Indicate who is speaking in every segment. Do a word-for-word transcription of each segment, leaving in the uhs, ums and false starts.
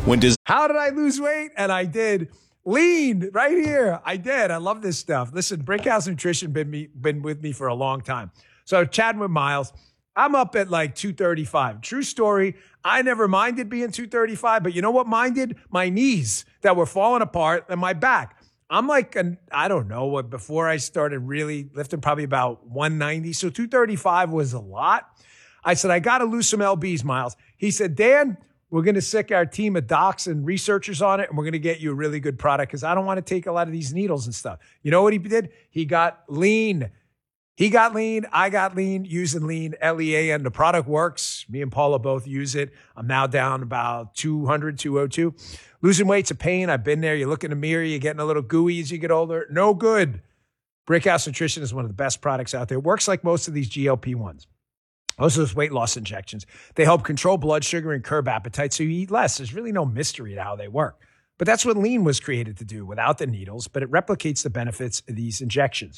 Speaker 1: When does
Speaker 2: How did I lose weight? And I did. Lean right here. I did. I love this stuff. Listen, Brickhouse Nutrition been me been with me for a long time. So chatting with Miles, I'm up at like two thirty-five. True story. I never minded being two thirty-five, but you know what minded? My knees that were falling apart and my back. I'm like, an, I don't know what, before I started really lifting, probably about one ninety. So two thirty-five was a lot. I said, I got to lose some L Bs, Miles. He said, Dan, we're going to sick our team of docs and researchers on it, and we're going to get you a really good product because I don't want to take a lot of these needles and stuff. You know what he did? He got lean. He got lean. I got lean using lean, L E A N. The product works. Me and Paula both use it. I'm now down about two hundred, two oh two. Losing weight's a pain. I've been there. You look in the mirror, you're getting a little gooey as you get older. No good. Brickhouse Nutrition is one of the best products out there. It works like most of these G L P ones. Most of those weight loss injections. They help control blood sugar and curb appetite so you eat less. There's really no mystery to how they work. But that's what lean was created to do without the needles, but it replicates the benefits of these injections.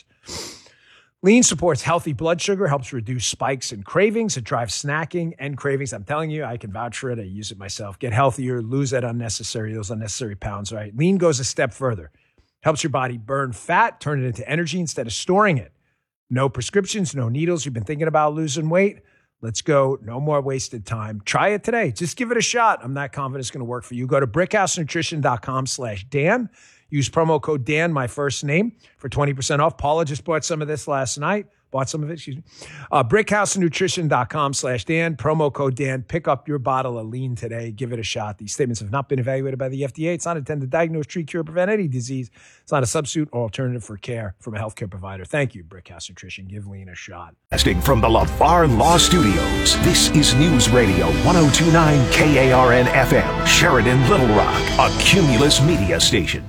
Speaker 2: Lean supports healthy blood sugar, helps reduce spikes and cravings. It drives snacking and cravings. I'm telling you, I can vouch for it. I use it myself. Get healthier, lose that unnecessary, those unnecessary pounds, right? Lean goes a step further. Helps your body burn fat, turn it into energy instead of storing it. No prescriptions, no needles. You've been thinking about losing weight? Let's go. No more wasted time. Try it today. Just give it a shot. I'm not confident it's going to work for you. Go to brickhousenutrition.com slash Dan. Use promo code Dan, my first name, for twenty percent off. Paula just bought some of this last night. Bought some of it, excuse me. Uh, brickhousenutrition.com slash Dan. Promo code Dan. Pick up your bottle of lean today. Give it a shot. These statements have not been evaluated by the F D A. It's not intended to diagnose, treat, cure, prevent any disease. It's not a substitute or alternative for care from a healthcare provider. Thank you, Brickhouse Nutrition. Give lean a shot.
Speaker 3: From the LeVar Law Studios, this is News Radio one oh two point nine K A R N F M, Sheridan, Little Rock, a Cumulus media station.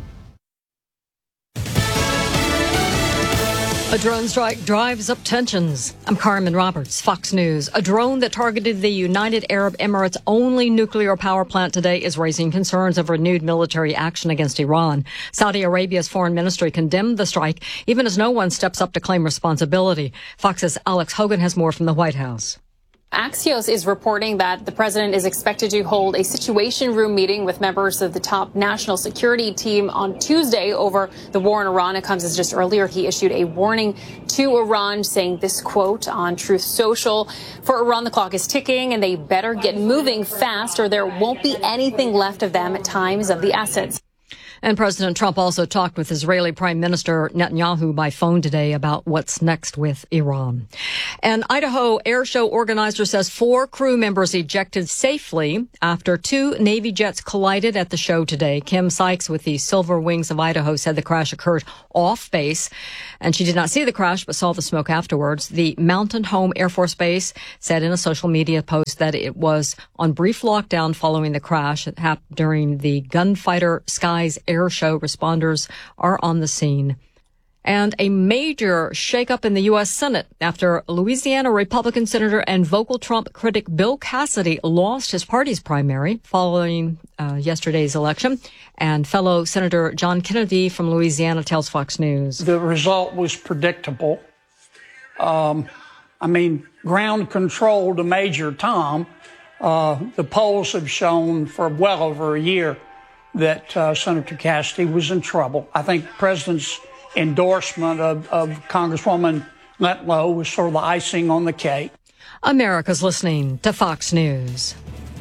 Speaker 4: A drone strike drives up tensions. I'm Carmen Roberts, Fox News. A drone that targeted the United Arab Emirates' only nuclear power plant today is raising concerns of renewed military action against Iran. Saudi Arabia's foreign ministry condemned the strike, even as no one steps up to claim responsibility. Fox's Alex Hogan has more from the White House.
Speaker 5: Axios is reporting that the president is expected to hold a situation room meeting with members of the top national security team on Tuesday over the war in Iran. It comes as just earlier he issued a warning to Iran, saying this quote on Truth Social: "For Iran, the clock is ticking and they better get moving fast or there won't be anything left of them at times of the essence."
Speaker 4: And President Trump also talked with Israeli Prime Minister Netanyahu by phone today about what's next with Iran. An Idaho air show organizer says four crew members ejected safely after two Navy jets collided at the show today. Kim Sykes with the Silver Wings of Idaho said the crash occurred off base, and she did not see the crash but saw the smoke afterwards. The Mountain Home Air Force Base said in a social media post that it was on brief lockdown following the crash. It happened during the Gunfighter Skies air show. Responders are on the scene. And a major shakeup in the U S Senate after Louisiana Republican Senator and vocal Trump critic Bill Cassidy lost his party's primary following uh, yesterday's election. And fellow Senator John Kennedy from Louisiana tells Fox News.
Speaker 6: The result was predictable. Um, I mean, ground control to Major Tom. Uh, the polls have shown for well over a year that uh, Senator Cassidy was in trouble. I think the president's endorsement of, of Congresswoman Letlow was sort of the icing on the cake.
Speaker 4: America's listening to Fox News.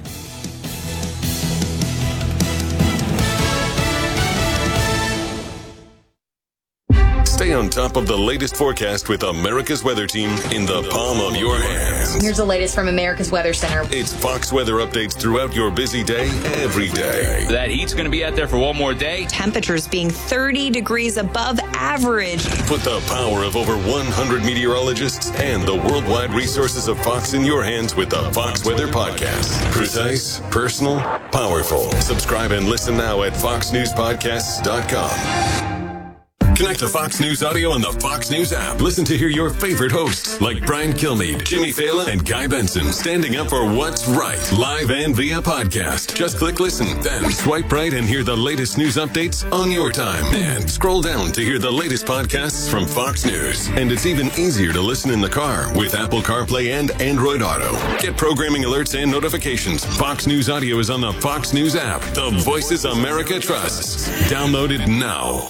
Speaker 7: Stay on top of the latest forecast with America's Weather Team in the palm of your hands.
Speaker 8: Here's the latest from America's Weather Center.
Speaker 7: It's Fox weather updates throughout your busy day, every day.
Speaker 9: That heat's going to be out there for one more day.
Speaker 8: Temperatures being thirty degrees above average.
Speaker 7: Put the power of over one hundred meteorologists and the worldwide resources of Fox in your hands with the Fox Weather Podcast. Precise, personal, powerful. Subscribe and listen now at fox news podcasts dot com. Connect to Fox News Audio on the Fox News app. Listen to hear your favorite hosts like Brian Kilmeade, Jimmy Fallon, and Guy Benson standing up for what's right, live and via podcast. Just click listen, then swipe right and hear the latest news updates on your time. And scroll down to hear the latest podcasts from Fox News. And it's even easier to listen in the car with Apple CarPlay and Android Auto. Get programming alerts and notifications. Fox News Audio is on the Fox News app. The voices America trusts. Download it now.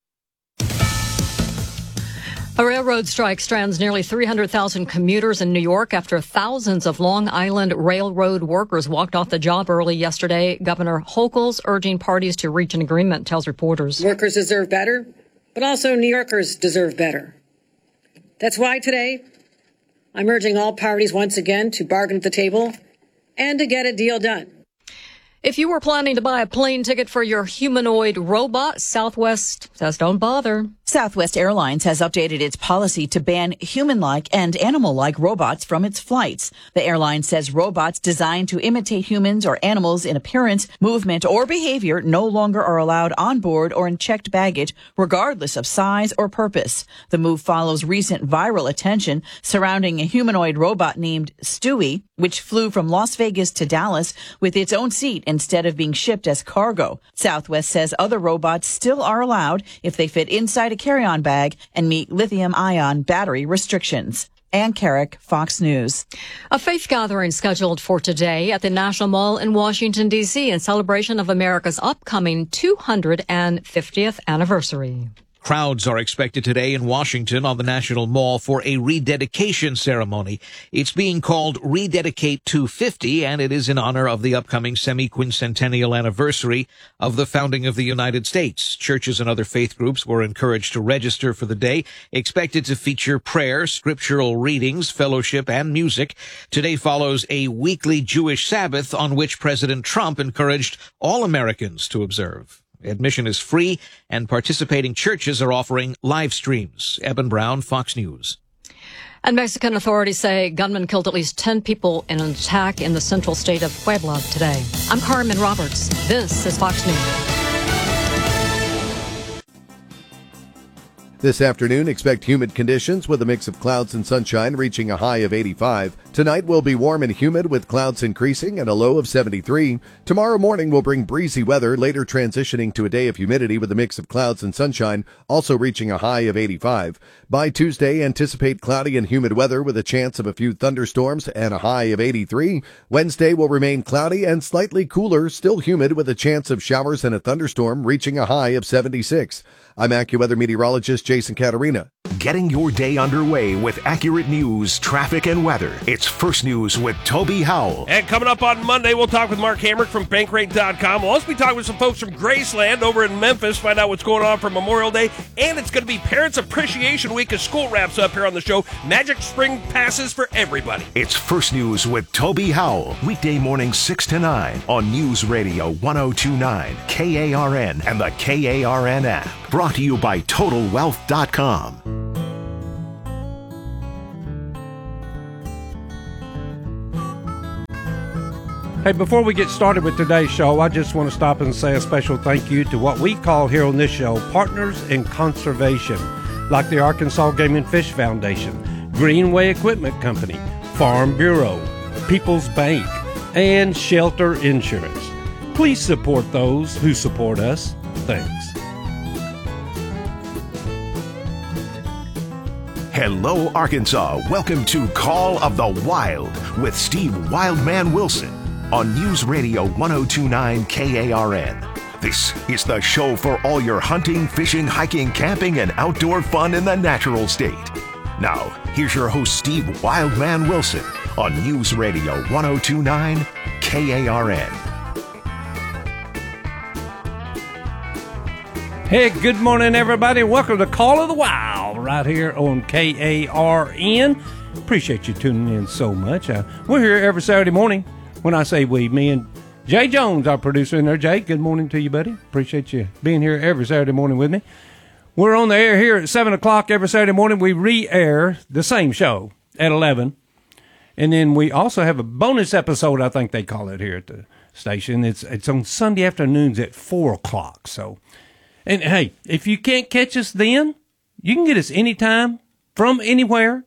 Speaker 4: A railroad strike strands nearly three hundred thousand commuters in New York after thousands of Long Island Railroad workers walked off the job early yesterday. Governor Hochul's urging parties to reach an agreement, tells reporters.
Speaker 1: Workers deserve better, but also New Yorkers deserve better. That's why today I'm urging all parties once again to bargain at the table and to get a deal done.
Speaker 4: If you were planning to buy a plane ticket for your humanoid robot, Southwest says don't bother.
Speaker 10: Southwest Airlines has updated its policy to ban human-like and animal-like robots from its flights. The airline says robots designed to imitate humans or animals in appearance, movement, or behavior no longer are allowed on board or in checked baggage, regardless of size or purpose. The move follows recent viral attention surrounding a humanoid robot named Stewie, which flew from Las Vegas to Dallas with its own seat instead of being shipped as cargo. Southwest says other robots still are allowed if they fit inside a carry-on bag and meet lithium-ion battery restrictions. Ann Carrick, Fox News.
Speaker 4: A faith gathering scheduled for today at the National Mall in Washington, D C in celebration of America's upcoming two hundred fiftieth anniversary.
Speaker 11: Crowds are expected today in Washington on the National Mall for a rededication ceremony. It's being called Rededicate two fifty, and it is in honor of the upcoming semi-quincentennial anniversary of the founding of the United States. Churches and other faith groups were encouraged to register for the day, expected to feature prayer, scriptural readings, fellowship, and music. Today follows a weekly Jewish Sabbath on which President Trump encouraged all Americans to observe. Admission is free, and participating churches are offering live streams. Eben Brown, Fox News.
Speaker 4: And Mexican authorities say gunmen killed at least ten people in an attack in the central state of Puebla today. I'm Carmen Roberts. This is Fox News.
Speaker 12: This afternoon, expect humid conditions with a mix of clouds and sunshine reaching a high of eighty-five. Tonight will be warm and humid with clouds increasing and a low of seventy-three. Tomorrow morning will bring breezy weather, later transitioning to a day of humidity with a mix of clouds and sunshine, also reaching a high of eighty-five. By Tuesday, anticipate cloudy and humid weather with a chance of a few thunderstorms and a high of eighty-three. Wednesday will remain cloudy and slightly cooler, still humid with a chance of showers and a thunderstorm reaching a high of seventy-six. I'm AccuWeather meteorologist Jason Caterina.
Speaker 3: Getting your day underway with accurate news, traffic, and weather. It's First News with Toby Howell.
Speaker 13: And coming up on Monday, we'll talk with Mark Hamrick from Bankrate dot com. We'll also be talking with some folks from Graceland over in Memphis, find out what's going on for Memorial Day. And it's going to be Parents Appreciation Week as school wraps up here on the show. Magic Spring passes for everybody.
Speaker 3: It's First News with Toby Howell. Weekday morning six to nine on News Radio one oh two point nine, K A R N, and the K A R N app. Brought to you by Total Wealth dot com.
Speaker 14: Hey, before we get started with today's show, I just want to stop and say a special thank you to what we call here on this show partners in conservation, like the Arkansas Game and Fish Foundation, Greenway Equipment Company, Farm Bureau, People's Bank, and Shelter Insurance. Please support those who support us. Thanks.
Speaker 3: Hello, Arkansas. Welcome to Call of the Wild with Steve Wildman Wilson on News Radio one oh two point nine K A R N. This is the show for all your hunting, fishing, hiking, camping, and outdoor fun in the natural state. Now, here's your host, Steve Wildman Wilson on News Radio one oh two point nine K A R N.
Speaker 14: Hey, good morning, everybody. Welcome to Call of the Wild right here on K A R N. Appreciate you tuning in so much. Uh, we're here every Saturday morning. When I say we, me and Jay Jones, our producer in there. Jay, good morning to you, buddy. Appreciate you being here every Saturday morning with me. We're on the air here at seven o'clock every Saturday morning. We re-air the same show at eleven. And then we also have a bonus episode, I think they call it here at the station. It's it's on Sunday afternoons at four o'clock. So And hey, if you can't catch us then, you can get us anytime from anywhere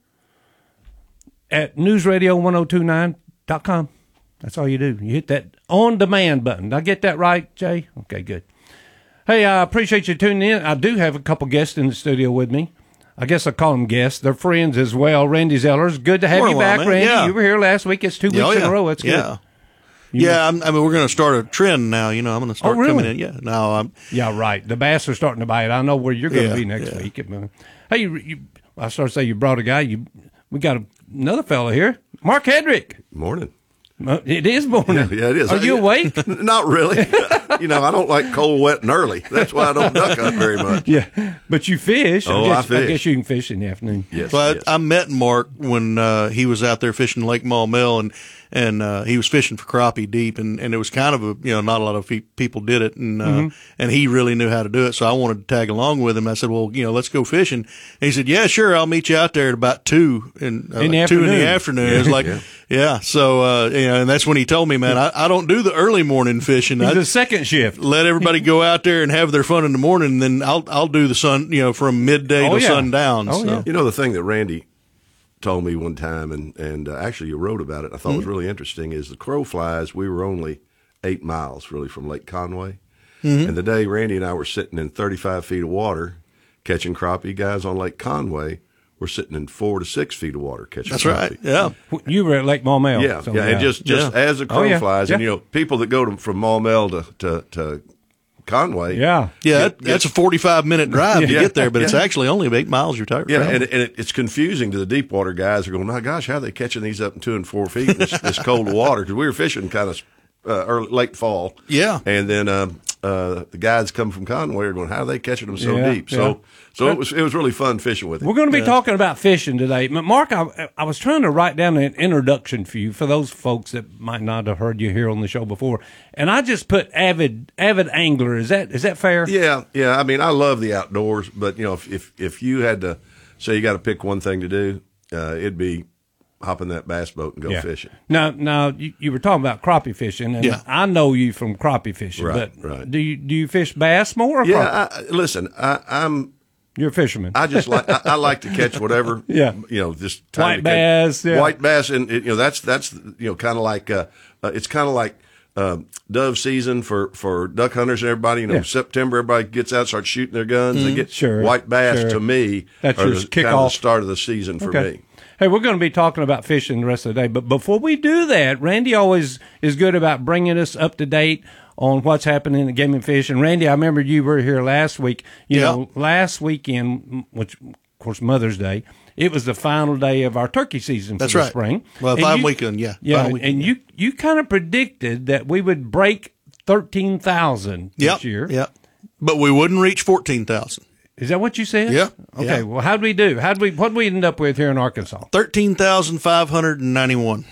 Speaker 14: at news radio ten twenty-nine dot com. That's all you do. You hit that on demand button. Did I get that right, Jay? Okay, good. Hey, I appreciate you tuning in. I do have a couple guests in the studio with me. I guess I call them guests. They're friends as well. Randy Zellers. Good to have
Speaker 15: Morning,
Speaker 14: you back,
Speaker 15: man.
Speaker 14: Randy.
Speaker 15: Yeah.
Speaker 14: You were here last week. It's two weeks
Speaker 15: Oh, yeah.
Speaker 14: in a row. That's good.
Speaker 15: Yeah.
Speaker 14: You
Speaker 15: yeah, I'm, I mean, we're going to start a trend now. You know, I'm going to start
Speaker 14: Oh, really?
Speaker 15: coming in. Yeah, now I'm.
Speaker 14: Yeah, right. The bass are starting to bite. I know where you're going to
Speaker 15: Yeah,
Speaker 14: be next
Speaker 15: yeah.
Speaker 14: week. Hey, you, you, I started to say you brought a guy. You, we got a, another fella here, Mark Hedrick.
Speaker 16: Morning.
Speaker 14: Uh, it is morning.
Speaker 16: Yeah, yeah, it is.
Speaker 14: Are you
Speaker 16: I-
Speaker 14: awake?
Speaker 16: Not really. You know, I don't like cold, wet, and early. That's why I don't duck hunt very much.
Speaker 14: Yeah, but you fish.
Speaker 16: Oh,
Speaker 14: I guess,
Speaker 16: I fish.
Speaker 14: guess you can fish in the afternoon.
Speaker 16: Yes.
Speaker 15: Well, I, I met Mark when uh, he was out there fishing Lake Maumelle, and and uh, he was fishing for crappie deep, and, and it was kind of a you know not a lot of fe- people did it, and uh,
Speaker 14: Mhm.
Speaker 15: and he really knew how to do it. So I wanted to tag along with him. I said, well, you know, let's go fishing. And he said, yeah, sure, I'll meet you out there at about two in, uh,
Speaker 14: In the
Speaker 15: two in
Speaker 14: afternoon.
Speaker 15: the afternoon.
Speaker 14: Yeah.
Speaker 15: It was like,
Speaker 14: Yeah.
Speaker 15: yeah. So uh, you know, and that's when he told me, man, I, I don't do the early morning fishing.
Speaker 14: He's
Speaker 15: I
Speaker 14: the second shift.
Speaker 15: let everybody go out there and have their fun in the morning, and then I'll I'll do the sun, you know, from midday
Speaker 16: Oh,
Speaker 15: to
Speaker 16: yeah.
Speaker 15: sundown.
Speaker 16: Oh,
Speaker 15: so.
Speaker 16: yeah. You know, the thing that Randy told me one time, and, and uh, actually you wrote about it, I thought was
Speaker 15: Mhm.
Speaker 16: really interesting, is the crow flies, we were only eight miles really from Lake Conway.
Speaker 15: Mhm.
Speaker 16: And the day Randy and I were sitting in thirty-five feet of water catching crappie, guys on Lake Conway were sitting in four to six feet of water catching
Speaker 15: That's
Speaker 16: crappie.
Speaker 15: right. Yeah.
Speaker 14: You were at Lake Maumelle.
Speaker 16: Yeah,
Speaker 14: so,
Speaker 16: yeah, and just just
Speaker 14: Yeah.
Speaker 16: as the crow
Speaker 14: Oh, yeah.
Speaker 16: flies, and
Speaker 14: Yeah.
Speaker 16: you know, people that go to, from Maumelle to, to, to Conway.
Speaker 14: Yeah.
Speaker 15: Yeah,
Speaker 16: get-
Speaker 15: that, that's a
Speaker 16: get-
Speaker 15: forty-five minute drive to
Speaker 16: Yeah.
Speaker 15: get there, but it's
Speaker 16: Yeah.
Speaker 15: actually only eight miles you're tired.
Speaker 16: Yeah, and, and it, it's confusing to the deep water guys. Are going, my gosh, how are they catching these up in two and four feet in this, this cold water? Because we were fishing kind of uh, early, late fall.
Speaker 15: Yeah.
Speaker 16: and then um, uh, the guys come from Conway are going, how are they catching them so
Speaker 14: Yeah,
Speaker 16: deep?
Speaker 14: yeah.
Speaker 16: So, so it was it was really fun fishing with him.
Speaker 14: We're going to be talking about fishing today. But Mark, I, I was trying to write down an introduction for you for those folks that might not have heard you here on the show before, and I just put avid avid angler. Is that is that fair?
Speaker 16: Yeah, yeah. I mean, I love the outdoors, but you know, if if, if you had to say you got to pick one thing to do, uh, it'd be hop in that bass boat and go
Speaker 14: Yeah.
Speaker 16: fishing.
Speaker 14: Now, now you, you were talking about crappie fishing, and
Speaker 16: Yeah.
Speaker 14: I know you from crappie fishing.
Speaker 16: Right,
Speaker 14: but
Speaker 16: right.
Speaker 14: Do you do you fish bass more? Or crappie?
Speaker 16: Yeah, I, listen, I, I'm.
Speaker 14: You're a fisherman.
Speaker 16: I just like I, I like to catch whatever.
Speaker 14: Yeah.
Speaker 16: you know, just time
Speaker 14: White
Speaker 16: to
Speaker 14: bass,
Speaker 16: catch,
Speaker 14: yeah.
Speaker 16: white bass, and it, you know that's that's you know kind of like uh, uh, it's kind of like uh, dove season for, for duck hunters and everybody. You know,
Speaker 14: Yeah.
Speaker 16: September everybody gets out, starts shooting their guns. They
Speaker 14: Mhm.
Speaker 16: get
Speaker 14: Sure,
Speaker 16: white bass.
Speaker 14: sure.
Speaker 16: To me,
Speaker 14: That's
Speaker 16: are
Speaker 14: your
Speaker 16: the, kind of the
Speaker 14: kickoff.
Speaker 16: start of the season for
Speaker 14: Okay.
Speaker 16: me.
Speaker 14: Hey, we're going to be talking about fishing the rest of the day. But before we do that, Randy always is good about bringing us up to date on what's happening in the game and fish. And Randy, I remember you were here last week. You
Speaker 15: Yeah.
Speaker 14: know, last weekend, which of course Mother's Day, it was the final day of our turkey season for
Speaker 15: That's
Speaker 14: the
Speaker 15: right.
Speaker 14: spring.
Speaker 15: Well,
Speaker 14: And
Speaker 15: five
Speaker 14: you-
Speaker 15: weekend, yeah.
Speaker 14: Yeah,
Speaker 15: Final weekend,
Speaker 14: and you you kind of predicted that we would break thirteen thousand this
Speaker 15: Yep,
Speaker 14: year.
Speaker 15: yeah. But we wouldn't reach fourteen thousand.
Speaker 14: Is that what you said?
Speaker 15: Yeah.
Speaker 14: Okay.
Speaker 15: Yeah.
Speaker 14: Well, how'd we do? How'd we? What'd we end up with here in Arkansas?
Speaker 15: thirteen thousand five hundred ninety-one.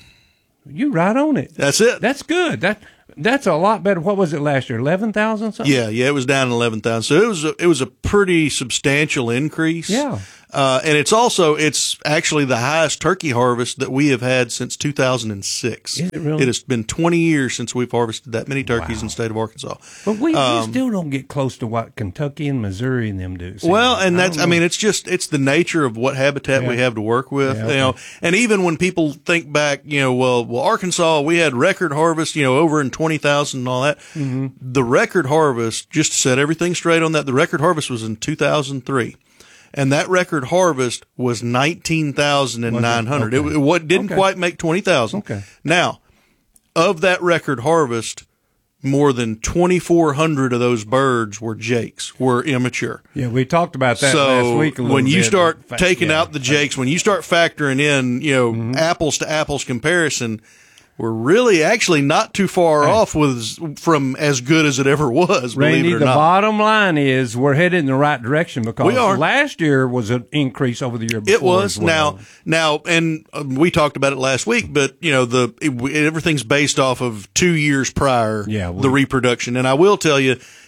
Speaker 14: You right on it.
Speaker 15: That's it.
Speaker 14: That's good. That that's a lot better. What was it last year? Eleven thousand something.
Speaker 15: Yeah, yeah, it was down eleven thousand. So it was a, it was a pretty substantial increase.
Speaker 14: Yeah.
Speaker 15: Uh, and it's also it's actually the highest turkey harvest that we have had since two thousand six.
Speaker 14: Is it really?
Speaker 15: It has been twenty years since we've harvested that many turkeys in the state of Arkansas.
Speaker 14: But we,
Speaker 15: Um,
Speaker 14: we still don't get close to what Kentucky and Missouri and them do.
Speaker 15: Well, and that's,
Speaker 14: don't
Speaker 15: I,
Speaker 14: know.
Speaker 15: mean, it's just, it's the nature of what habitat we
Speaker 14: Yeah.
Speaker 15: have to work with,
Speaker 14: Yeah,
Speaker 15: you know,
Speaker 14: okay.
Speaker 15: and even when people think back, you know, well, well, Arkansas, we had record harvest, you know, over in twenty thousand and all that.
Speaker 14: Mm-hmm.
Speaker 15: The record harvest, just to set everything straight on that, the record harvest was in two thousand three. And that record harvest was nineteen thousand nine hundred.
Speaker 14: Okay.
Speaker 15: It, it what didn't
Speaker 14: Okay.
Speaker 15: quite make twenty thousand.
Speaker 14: Okay.
Speaker 15: Now, of that record harvest, more than twenty-four hundred of those birds were jakes, were immature.
Speaker 14: Yeah, we talked about that
Speaker 15: so
Speaker 14: last week. A little
Speaker 15: when you
Speaker 14: bit.
Speaker 15: start
Speaker 14: Fa-
Speaker 15: taking
Speaker 14: yeah.
Speaker 15: out the jakes, when you start factoring in, you know,
Speaker 14: Mm-hmm.
Speaker 15: apples to apples comparison, we're really actually not too far off with from as good as it ever was.
Speaker 14: Randy,
Speaker 15: believe it or
Speaker 14: the
Speaker 15: not.
Speaker 14: bottom line is we're headed in the right direction because
Speaker 15: We are.
Speaker 14: last year was an increase over the year before.
Speaker 15: It was
Speaker 14: as well.
Speaker 15: now, now, and uh, we talked about it last week. But you know, the it, everything's based off of two years prior.
Speaker 14: Yeah, we-
Speaker 15: the reproduction, and I will tell you,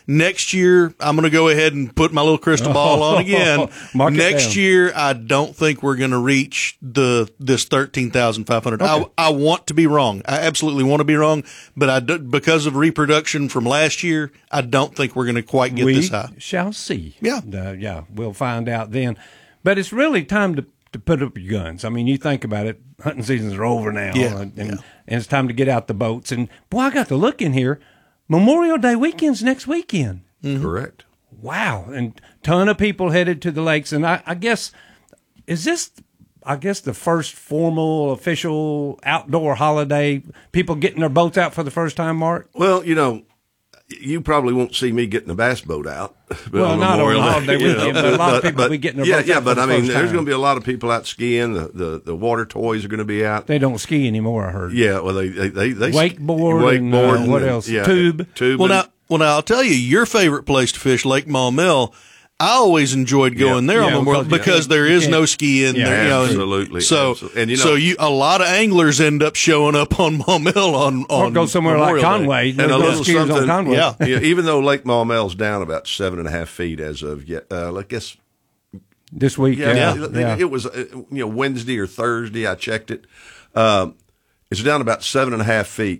Speaker 15: Next year, I'm going to go ahead and put my little crystal ball on again.
Speaker 14: Mark it
Speaker 15: Next
Speaker 14: down.
Speaker 15: year, I don't think we're going to reach the this thirteen thousand five hundred.
Speaker 14: Okay.
Speaker 15: I, I want to be wrong. I absolutely want to be wrong, but I do, because of reproduction from last year, I don't think we're going to quite get
Speaker 14: we
Speaker 15: this high.
Speaker 14: shall see.
Speaker 15: Yeah.
Speaker 14: Uh, yeah, we'll find out then. But it's really time to, to put up your guns. I mean, you think about it, hunting seasons are over now,
Speaker 15: Yeah,
Speaker 14: and,
Speaker 15: yeah.
Speaker 14: and it's time to get out the boats. And, boy, I got to look in here. Memorial Day weekend's next weekend.
Speaker 15: Mm-hmm.
Speaker 16: Correct.
Speaker 14: Wow. And ton of people headed to the lakes. And I, I guess, is this, I guess, the first formal, official outdoor holiday, people getting their boats out for the first time, Mark?
Speaker 16: Well, you know, you probably won't see me getting a bass boat out.
Speaker 14: Well, not on holiday
Speaker 16: you know,
Speaker 14: weekend, but a lot of people will be getting their
Speaker 16: yeah,
Speaker 14: boats
Speaker 16: yeah,
Speaker 14: out for
Speaker 16: but
Speaker 14: the
Speaker 16: I mean,
Speaker 14: first
Speaker 16: there's
Speaker 14: time.
Speaker 16: going to be a lot of people out skiing. The, the the water toys are going to be out.
Speaker 14: They don't ski anymore, I heard.
Speaker 16: Yeah, well, they they they, they
Speaker 14: Wakeboard and, uh, what else?
Speaker 16: yeah,
Speaker 14: Tube.
Speaker 16: tube.
Speaker 15: Well,
Speaker 16: and-
Speaker 15: now, well, now I'll tell you, your favorite place to fish, Lake Maumelle. I always enjoyed going
Speaker 16: Yeah.
Speaker 15: there
Speaker 14: Yeah,
Speaker 15: on Memorial
Speaker 14: because-
Speaker 15: because there is no skiing.
Speaker 14: Yeah,
Speaker 15: there, you know,
Speaker 16: absolutely,
Speaker 15: So,
Speaker 16: absolutely. And, you know-
Speaker 15: so you a lot of anglers end up showing up on Maumelle on
Speaker 14: Or
Speaker 15: on
Speaker 14: go somewhere
Speaker 15: Memorial
Speaker 14: like
Speaker 15: Day.
Speaker 14: Conway.
Speaker 16: and a
Speaker 14: Go
Speaker 16: little
Speaker 14: skiers on
Speaker 16: something.
Speaker 14: Conway.
Speaker 15: Yeah.
Speaker 16: yeah, even though Lake Maumelle's down about seven and a half feet as of yet, uh, I guess.
Speaker 14: This week,
Speaker 16: Yeah,
Speaker 14: yeah.
Speaker 16: it,
Speaker 14: yeah.
Speaker 16: it was uh, you know Wednesday or Thursday. I checked it. Um, it's down about seven and a half feet.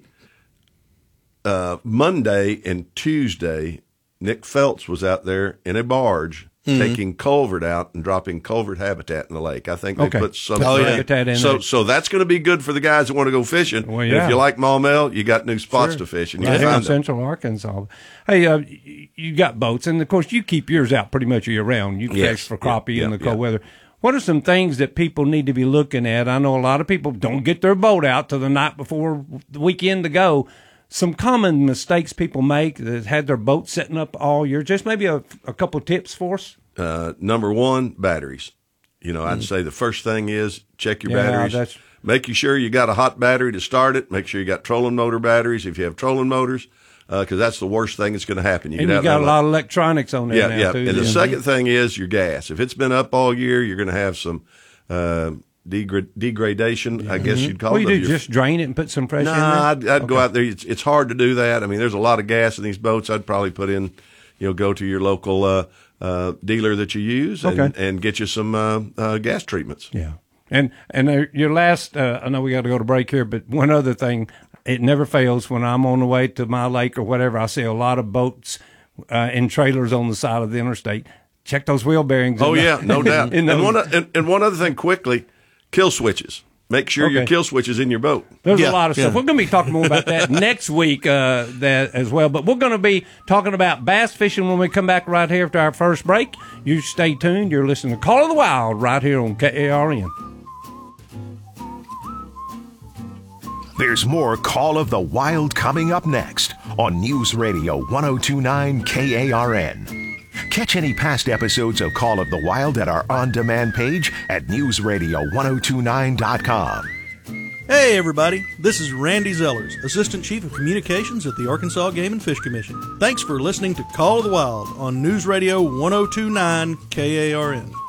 Speaker 16: Uh, Monday and Tuesday, Nick Phelps was out there in a barge
Speaker 15: Mhm.
Speaker 16: taking culvert out and dropping culvert habitat in the lake. I think they
Speaker 14: Okay.
Speaker 16: put some.
Speaker 14: Put
Speaker 15: Oh, yeah.
Speaker 14: habitat in
Speaker 16: So
Speaker 14: there.
Speaker 16: so that's going to be good for the guys that want to go fishing.
Speaker 14: Well,
Speaker 16: And
Speaker 14: yeah.
Speaker 16: if you like Maumelle, you got new spots
Speaker 14: Sure.
Speaker 16: to fish, and you
Speaker 14: Right
Speaker 16: can
Speaker 14: here in
Speaker 16: find them.
Speaker 14: Central Arkansas. Hey, uh, y- you got boats, and of course you keep yours out pretty much year round. You
Speaker 16: Yes.
Speaker 14: fish for crappie
Speaker 16: Yeah,
Speaker 14: in the
Speaker 16: yeah,
Speaker 14: cold
Speaker 16: yeah.
Speaker 14: weather. What are some things that people need to be looking at? I know a lot of people don't get their boat out till the night before the weekend to go. Some common mistakes people make that had their boat setting up all year. Just maybe a, a couple tips for us.
Speaker 16: Uh, number one, batteries. You know, I'd say the first thing is check your
Speaker 14: Mm. Yeah,
Speaker 16: batteries.
Speaker 14: that's-
Speaker 16: Make you sure you got a hot battery to start it. Make sure you got trolling motor batteries if you have trolling motors, because that's the worst thing that's going to happen. You
Speaker 14: And
Speaker 16: get
Speaker 14: you
Speaker 16: out
Speaker 14: got
Speaker 16: there
Speaker 14: a lot of electronics on there
Speaker 16: yeah,
Speaker 14: now,
Speaker 16: yeah.
Speaker 14: too.
Speaker 16: And the
Speaker 14: Yeah.
Speaker 16: second thing is your gas. If it's been up all year, you're going to have some uh, degra- degradation, I guess you'd call
Speaker 14: What
Speaker 16: it.
Speaker 14: do you
Speaker 16: of
Speaker 14: do?
Speaker 16: your-
Speaker 14: Just drain it and put some fresh
Speaker 16: Nah,
Speaker 14: in there?
Speaker 16: I'd, I'd go
Speaker 14: Okay.
Speaker 16: out there. It's, it's hard to do that. I mean, there's a lot of gas in these boats. I'd probably put in, you know, go to your local uh, uh, dealer that you use and,
Speaker 14: Okay.
Speaker 16: and get you some uh, uh, gas treatments.
Speaker 14: Yeah. And and uh, your last, uh, I know we got to go to break here, but one other thing, it never fails when I'm on the way to my lake or whatever, I see a lot of boats uh, in trailers on the side of the interstate. Check those wheel bearings.
Speaker 16: Oh
Speaker 14: in
Speaker 16: yeah,
Speaker 14: the-
Speaker 16: no doubt.
Speaker 14: in
Speaker 16: and
Speaker 14: those-
Speaker 16: one o- and, and one other thing, quickly, kill switches. Make sure your
Speaker 14: Okay.
Speaker 16: kill switch is in your boat.
Speaker 14: There's
Speaker 15: Yeah,
Speaker 14: a lot of stuff.
Speaker 15: yeah.
Speaker 14: We're going to be talking more about that next week uh, that as well. But we're going to be talking about bass fishing when we come back right here after our first break. You stay tuned. You're listening to Call of the Wild right here on K A R N.
Speaker 3: There's more Call of the Wild coming up next on News Radio ten twenty-nine K A R N. Catch any past episodes of Call of the Wild at our on-demand page at news radio ten twenty-nine dot com.
Speaker 15: Hey, everybody. This is Randy Zellers, Assistant Chief of Communications at the Arkansas Game and Fish Commission. Thanks for listening to Call of the Wild on News Radio ten twenty-nine K A R N.